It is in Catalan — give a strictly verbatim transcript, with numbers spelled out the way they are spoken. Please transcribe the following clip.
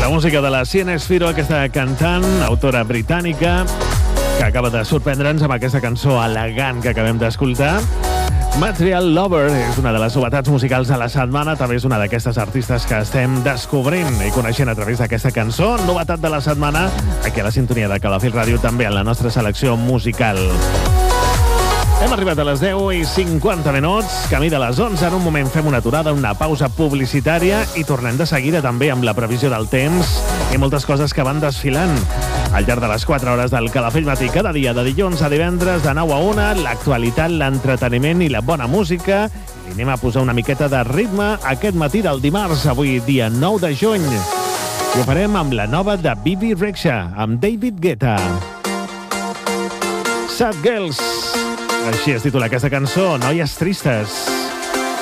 La música de la Sienna Spiro, aquesta cantant, autora britànica, que acaba de sorprendre'ns amb aquesta cançó elegant que acabem d'escoltar. Material Lover és una de les novetats musicals de la setmana, també és una d'aquestes artistes que estem descobrint i coneixent a través d'aquesta cançó. Novetat de la setmana, aquí a la sintonia de Calafell Ràdio, també en la nostra selecció musical. Hem arribat a les deu i cinquanta minuts, camí de les onze. En un moment fem una aturada, una pausa publicitària i tornem de seguida també amb la previsió del temps i moltes coses que van desfilant al llarg de les quatre hores del Calafell Matí. Cada dia, de dilluns a divendres, de nou a una, l'actualitat, l'entreteniment i la bona música. I anem a posar una miqueta de ritme aquest matí del dimarts, avui dia nou de juny. I ho farem amb la nova de Bibi Rexha, amb David Guetta. Sad Girls. Així es titula aquesta cançó, Noies Tristes.